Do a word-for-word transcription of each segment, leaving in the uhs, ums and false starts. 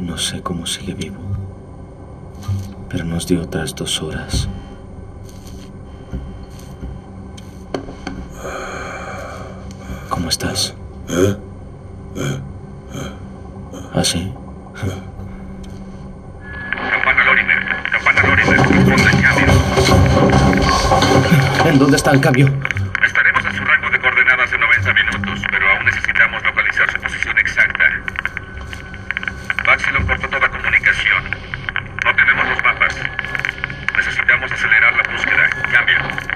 No sé cómo sigue vivo, pero nos dio otras dos horas. ¿Cómo estás? ¿Ah, sí? Campana Lorimer, Campana Lorimer, responde en cambio. ¿En dónde está el cambio? Estaremos en su rango de coordenadas en noventa minutos, pero aún necesitamos localizar su posición exacta. Baxilon cortó toda comunicación. No tenemos los mapas. Necesitamos acelerar la búsqueda. Cambio.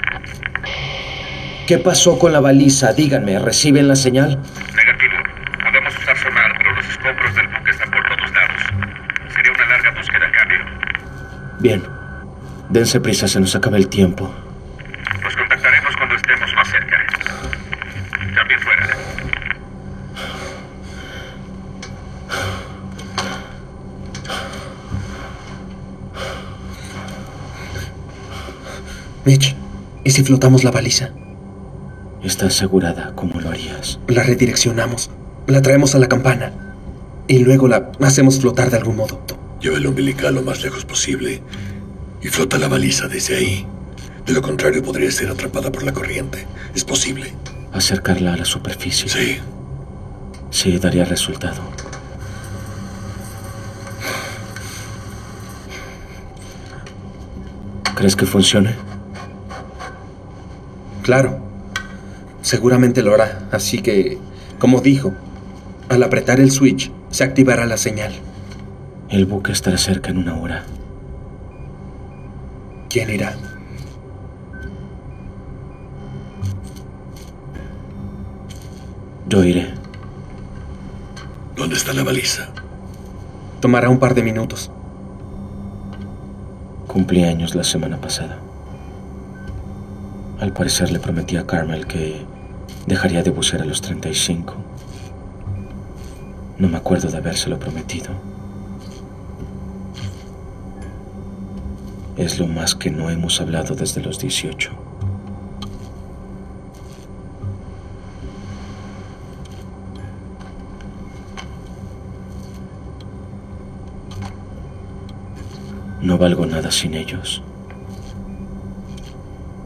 ¿Qué pasó con la baliza? Díganme, ¿reciben la señal? Negativo. Podemos usar sonar, pero los escombros del buque están por todos lados. Sería una larga búsqueda. Cambio. Bien. Dense prisa, se nos acaba el tiempo. Nos contactaremos cuando estemos más cerca. Cambio fuera. Mitch, ¿y si flotamos la baliza? ¿Está asegurada? ¿Cómo lo harías? La redireccionamos, la traemos a la campana y luego la hacemos flotar de algún modo. Lleva el umbilical lo más lejos posible y flota la baliza desde ahí. De lo contrario, podría ser atrapada por la corriente. Es posible. ¿Acercarla a la superficie? Sí. Sí, daría resultado. ¿Crees que funcione? Claro. Seguramente lo hará, así que, como dijo, al apretar el switch, se activará la señal. El buque estará cerca en una hora. ¿Quién irá? Yo iré. ¿Dónde está la baliza? Tomará un par de minutos. Cumplí años la semana pasada. Al parecer le prometí a Carmel que dejaría de bucear a los treinta y cinco. No me acuerdo de habérselo prometido. Es lo más que no hemos hablado desde los dieciocho. No valgo nada sin ellos.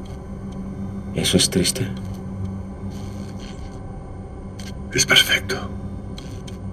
¿Eso es triste? Es perfecto.